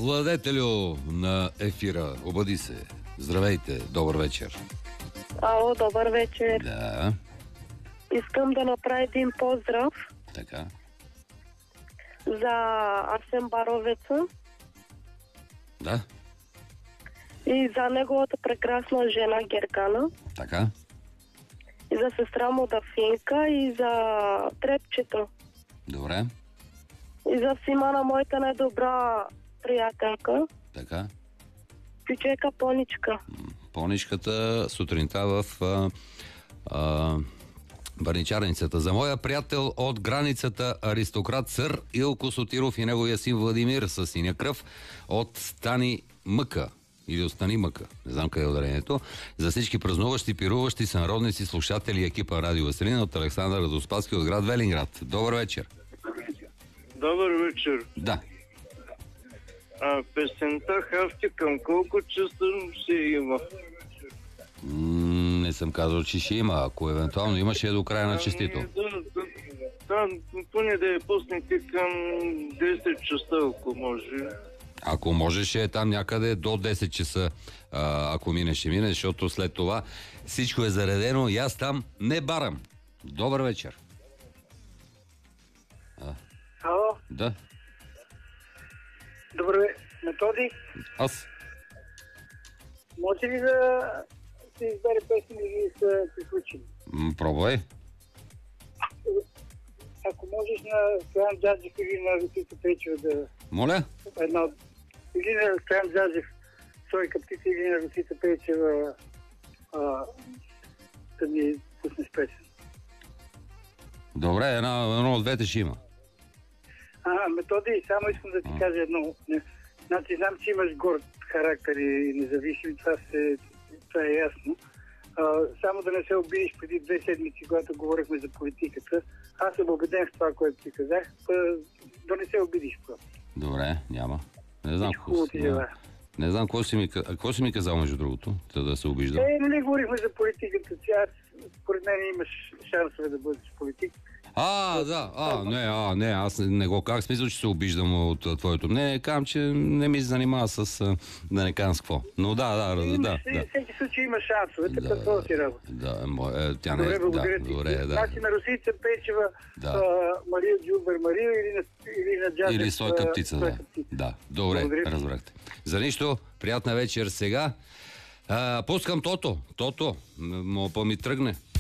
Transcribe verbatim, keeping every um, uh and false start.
Владетелю на ефира, обади се. Здравейте, добър вечер. Ало, добър вечер. Да. Искам да направя един поздрав. Така. За Арсен Баровеца. Да. И за неговата прекрасна жена Гергана. Така. И за сестра му Дафинка. И за Трепчето. Добре. И за Симана, моята най-добра приятелка. Така. Пичека Поничка. Поничката сутринта в а, а, Баничарницата. За моя приятел от границата аристократ сър Илко Сотиров и неговия син Владимир със синя кръв от Стани Мъка. Или от Стани Мъка. Не знам къде е ударението. За всички празнуващи, пируващи, сънародници, слушатели и екипа Радио Веселина от Александър Радоспаски от град Велинград. Добър вечер. Добър вечер. Да. А песента Хафти към колко часа ще има? М- не съм казал, че ще има. Ако евентуално има, ще е до края на честито. Ами, да, да, да, поне да я пуснете към десет часа, ако може. Ако може, ще е там някъде до десет часа. А, ако мине, ще мине, защото след това всичко е заредено и аз там не барам. Добър вечер. А, Ало, да, добър вечер. Методи, аз. може ли да се избере песни да ги са приключили? М, пробвай. Ако можеш на Стоян Джаджев или на Русица Печева да... Моля? Една... Или на Стоян Джаджев, Сойка птица, или на Русица Печева а, да ми пуснеш песен. Добре, една, едно от двете ще има. А, Методи, само искам да ти А. кажа едно. Не, значи, знам, че имаш горд характер и независим, това, се, това е ясно. А, само да не се обидиш преди две седмици, когато говорихме за политиката. Аз съм убеден в това, което ти казах. Па, да не се обидиш просто. Добре, няма. Не знам какво Хубаво ти си, желая. не знам какво си ми, ка- какво си ми казал, между другото, за да се обиждам. Е, нали говорихме за политиката, че аз, според мен имаш шансове да бъдеш политик. А, да, а, не, а, не, аз не, не го казах, смисъл, че се обиждам от а, твоето мнение, казвам, че не ми се занимава с, а, да не казвам с какво. Но да, да, да, да. В всеки случай има шансове, така Да, това си работа. Да, мо, е, тя не е, Добре, благодаря да, ти. добре, да. Значи на Русица Печева, Да. а, Мария Джубер Мария или на, или на Джазев. Или Сойка а, птица, да. Сойка птица. Да, добре, Благодаря. разбрахте. За нищо, приятна вечер сега. А, пускам Тото, Тото, м- м- па ми тръгне.